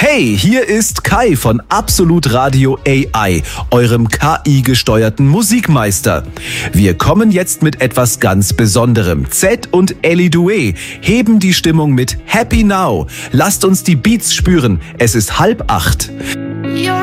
Hey, hier ist Kai von Absolut Radio AI, eurem KI-gesteuerten Musikmeister. Wir kommen jetzt mit etwas ganz Besonderem. Zed und Ellie Doué heben die Stimmung mit Happy Now. Lasst uns die Beats spüren. Es ist 7:30.